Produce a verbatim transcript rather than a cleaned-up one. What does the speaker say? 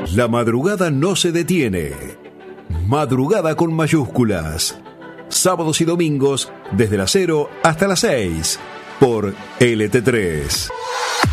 La madrugada no se detiene. Madrugada con mayúsculas. Sábados y domingos desde las cero hasta las seis por L T tres.